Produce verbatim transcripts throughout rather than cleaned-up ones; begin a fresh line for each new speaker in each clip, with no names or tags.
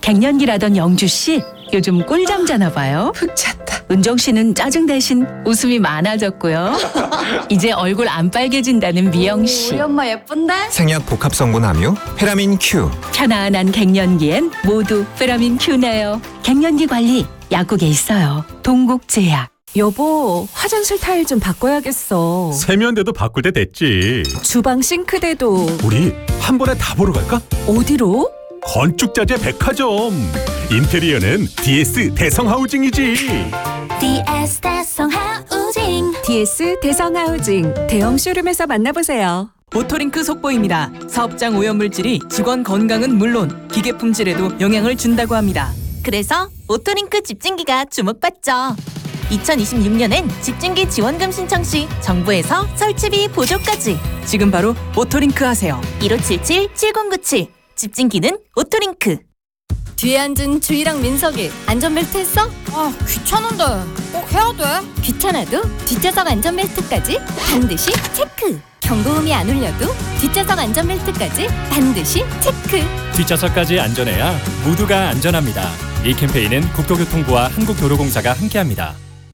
갱년기라던 영주 씨 요즘 꿀잠 자나 봐요.
푹 잤다.
은정 씨는 짜증 대신 웃음이 많아졌고요. 이제 얼굴 안 빨개진다는 미영 씨.
우리 엄마 예쁜데?
생약 복합 성분 함유 페라민 Q.
편안한 갱년기엔 모두 페라민 Q네요. 갱년기 관리 약국에 있어요. 동국제약.
여보, 화장실 타일 좀 바꿔야겠어.
세면대도 바꿀 때 됐지.
주방 싱크대도.
우리 한 번에 다 보러 갈까?
어디로?
건축자재 백화점. 인테리어는 디에스 대성하우징이지.
디에스 대성하우징.
디에스 대성하우징 대형 쇼룸에서 만나보세요.
오토링크 속보입니다. 사업장 오염물질이 직원 건강은 물론 기계 품질에도 영향을 준다고 합니다.
그래서 오토링크 집진기가 주목받죠. 이천이십육 년엔 집진기 지원금 신청 시 정부에서 설치비 보조까지.
지금 바로 오토링크 하세요.
일오칠칠 칠공구칠. 집진기는 오토링크.
뒤에 앉은 주희랑 민석이 안전벨트 했어? 아 귀찮은데 꼭 해야 돼? 귀찮아도 뒷좌석 안전벨트까지 반드시 체크. 경고음이 안 울려도 뒷좌석 안전벨트까지 반드시 체크.
뒷좌석까지 안전해야 모두가 안전합니다. 이 캠페인은 국토교통부와 한국도로공사가 함께합니다.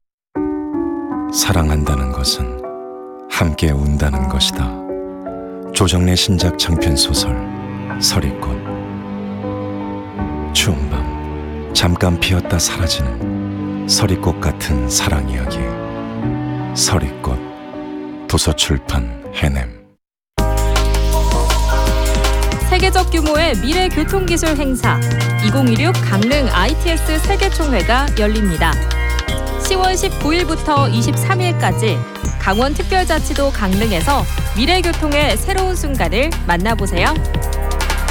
사랑한다는 것은 함께 운다는 것이다. 조정래 신작 장편 소설 서리꽃. 추운 밤 잠깐 피었다 사라지는 서리꽃 같은 사랑 이야기. 서리꽃. 도서출판 해냄.
세계적 규모의 미래 교통기술 행사 이천이십육 강릉 아이티에스 세계총회가 열립니다. 시월 십구일부터 이십삼일까지 강원특별자치도 강릉에서 미래교통의 새로운 순간을 만나보세요.